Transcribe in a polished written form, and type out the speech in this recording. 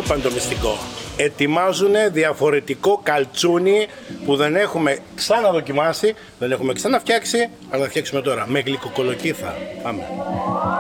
είπαν το μυστικό. Ετοιμάζουν διαφορετικό καλτσούνι που δεν έχουμε ξαναδοκιμάσει, δεν έχουμε ξαναφτιάξει, αλλά θα φτιάξουμε τώρα με γλυκοκολοκύθα. Πάμε.